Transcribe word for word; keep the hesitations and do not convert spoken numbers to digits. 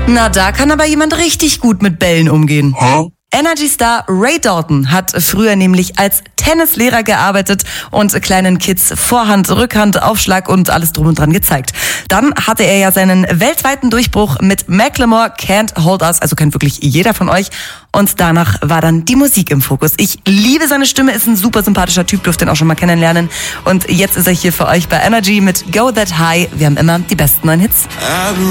Na, da kann aber jemand richtig gut mit Bällen umgehen. Hä? Energy-Star Ray Dalton hat früher nämlich als Tennislehrer gearbeitet und kleinen Kids Vorhand, Rückhand, Aufschlag und alles drum und dran gezeigt. Dann hatte er ja seinen weltweiten Durchbruch mit Macklemore, Can't Hold Us, also kennt wirklich jeder von euch. Und danach war dann die Musik im Fokus. Ich liebe seine Stimme, ist ein super sympathischer Typ, dürft ihn auch schon mal kennenlernen. Und jetzt ist er hier für euch bei Energy mit Go That High. Wir haben immer die besten neuen Hits.